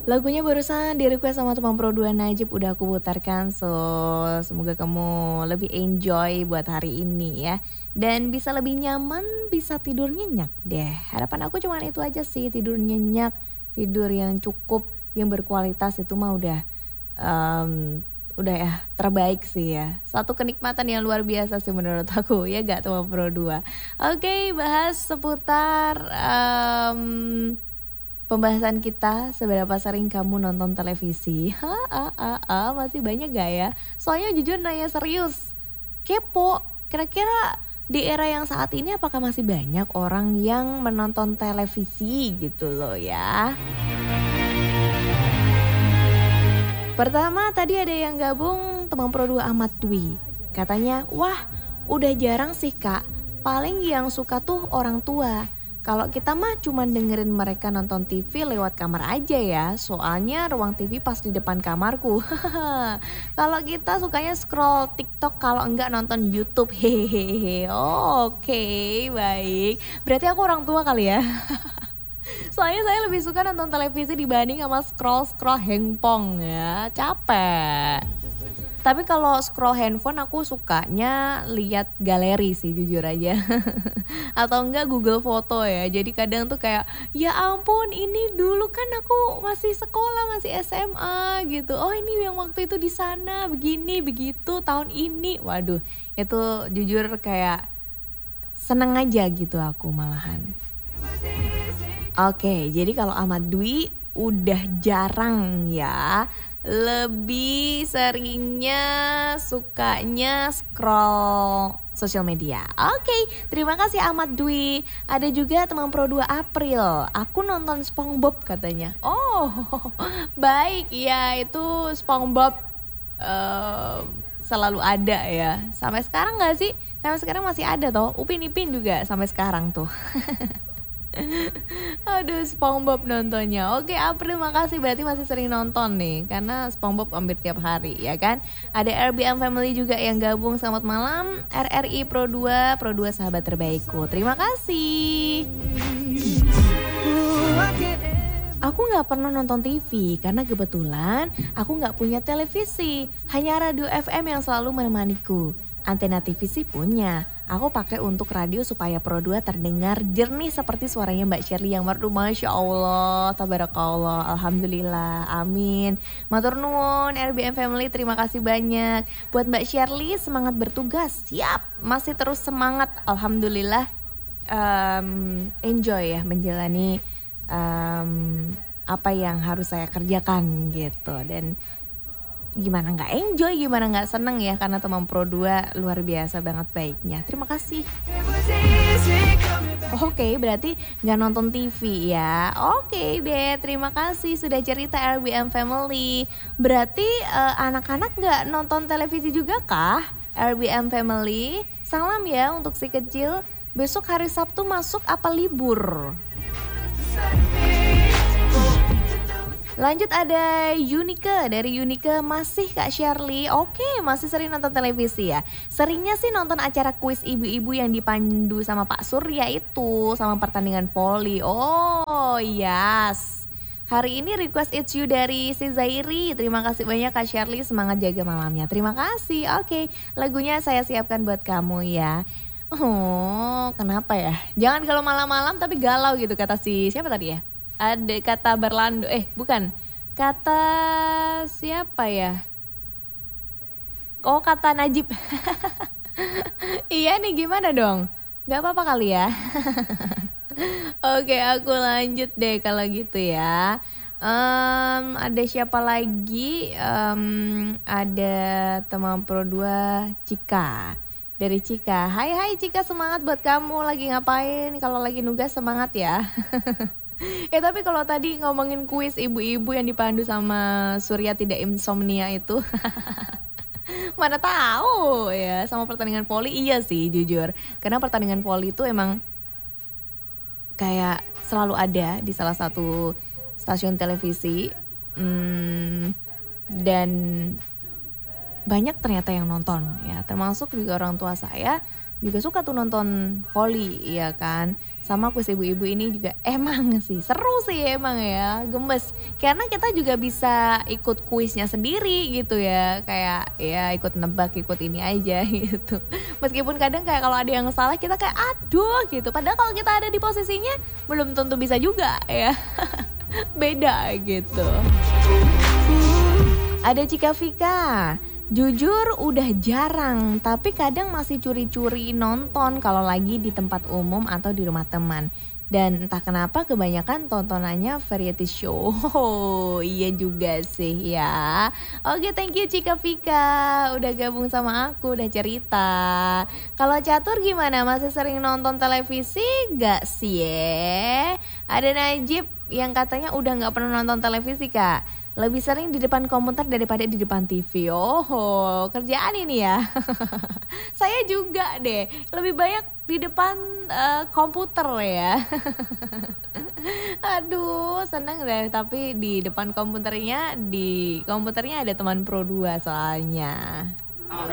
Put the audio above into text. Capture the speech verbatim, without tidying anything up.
Lagunya barusan di-request sama teman Pro dua Najib udah aku putarkan. So, semoga kamu lebih enjoy buat hari ini ya. Dan bisa lebih nyaman, bisa tidur nyenyak deh. Harapan aku cuma itu aja sih, tidur nyenyak, tidur yang cukup, yang berkualitas itu mah udah um, udah ya terbaik sih ya. Satu kenikmatan yang luar biasa sih menurut aku ya gak teman Pro dua. Oke, bahas seputar um, pembahasan kita, seberapa sering kamu nonton televisi? Ha, ah, ah, ah, masih banyak gak ya? Soalnya jujur nanya serius, kepo. Kira-kira di era yang saat ini apakah masih banyak orang yang menonton televisi gitu loh ya? Pertama tadi ada yang gabung teman Pro dua Ahmad Dwi. Katanya, wah udah jarang sih kak, paling yang suka tuh orang tua. Kalau kita mah cuma dengerin mereka nonton T V lewat kamar aja ya. Soalnya ruang T V pas di depan kamarku. Kalau kita sukanya scroll TikTok, kalau enggak nonton YouTube. Hehehe. Oh, oke, okay, baik. Berarti aku orang tua kali ya. Soalnya saya lebih suka nonton televisi dibanding sama scroll-scroll handphone ya. Capek. Tapi kalau scroll handphone aku sukanya lihat galeri sih jujur aja. Atau enggak Google Foto ya. Jadi kadang tuh kayak ya ampun ini dulu kan aku masih sekolah, masih S M A gitu. Oh ini yang waktu itu di sana begini begitu tahun ini. Waduh, itu jujur kayak seneng aja gitu aku malahan. Oke, jadi kalau Ahmad Dwi udah jarang ya. Lebih seringnya sukanya scroll sosial media. Oke, terima kasih Ahmad Dwi. Ada juga teman Pro dua April. Aku nonton SpongeBob katanya. Oh, baik ya, itu SpongeBob uh, selalu ada ya. Sampai sekarang gak sih? Sampai sekarang masih ada toh. Upin Ipin juga sampai sekarang tuh. Aduh, SpongeBob nontonnya. Oke, April makasih, berarti masih sering nonton nih karena SpongeBob hampir tiap hari ya kan. Ada R B M Family juga yang gabung. Selamat malam R R I Pro dua, Pro dua sahabat terbaikku. Terima kasih. Aku gak pernah nonton T V karena kebetulan aku gak punya televisi. Hanya radio F M yang selalu menemaniku. Antena T V sih punya. Aku pakai untuk radio supaya Pro dua terdengar jernih seperti suaranya Mbak Shirley yang merdu. Masya Allah, tabarakallah, alhamdulillah, amin. Matur nuwun R B M Family, terima kasih banyak. Buat Mbak Shirley, semangat bertugas. Siap, masih terus semangat, alhamdulillah. um, Enjoy ya menjalani um, apa yang harus saya kerjakan gitu. Dan gimana gak enjoy, gimana gak seneng ya, karena teman Pro dua luar biasa banget baiknya. Terima kasih. Oke, berarti gak nonton T V ya. Oke deh, terima kasih sudah cerita R B M Family. Berarti uh, anak-anak gak nonton televisi juga kah R B M Family? Salam ya untuk si kecil. Besok hari Sabtu masuk apa libur? Lanjut ada Yunike, dari Yunike, masih Kak Shirley. Oke, masih sering nonton televisi ya. Seringnya sih nonton acara kuis ibu-ibu yang dipandu sama Pak Surya itu, sama pertandingan voli. Oh yes. Hari ini request It's You dari si Zairi. Terima kasih banyak Kak Shirley, semangat jaga malamnya. Terima kasih. Oke, lagunya saya siapkan buat kamu ya. Oh, kenapa ya? Jangan kalau malam-malam tapi galau gitu kata si siapa tadi ya? Ada kata Berlando, eh bukan, kata siapa ya? Oh kata Najib. Iya nih gimana dong? Gak apa-apa kali ya. Oke aku lanjut deh kalau gitu ya. um, Ada siapa lagi? Um, ada teman Pro dua Cika. Dari Cika, hai hai Cika, semangat buat kamu. Lagi ngapain? Kalau lagi nugas semangat ya. Ya tapi kalau tadi ngomongin kuis ibu-ibu yang dipandu sama Surya tidak insomnia itu mana tahu ya, sama pertandingan voli. Iya sih jujur, karena pertandingan voli itu emang kayak selalu ada di salah satu stasiun televisi. hmm, Dan banyak ternyata yang nonton ya, termasuk juga orang tua saya. juga suka tuh nonton voli ya kan. Sama kuis ibu-ibu ini juga emang sih seru sih emang ya, gemes. Karena kita juga bisa ikut kuisnya sendiri gitu ya, kayak ya ikut nebak, ikut ini aja gitu. Meskipun kadang kayak kalau ada yang salah kita kayak aduh gitu. Padahal kalau kita ada di posisinya belum tentu bisa juga ya. Beda gitu. Ada Cika Vika. Jujur udah jarang, tapi kadang masih curi-curi nonton kalau lagi di tempat umum atau di rumah teman. Dan entah kenapa kebanyakan tontonannya variety show. Oh, iya juga sih ya. Oke, thank you Cika Vika udah gabung sama aku, udah cerita. Kalau Catur gimana? Masih sering nonton televisi gak sih ya? Ada Najib yang katanya udah gak pernah nonton televisi Kak. Lebih sering di depan komputer daripada di depan T V. Oh, kerjaan ini ya. Saya juga deh, lebih banyak di depan uh, komputer ya. Aduh, seneng deh. Tapi di depan komputernya, di komputernya ada teman Pro dua soalnya.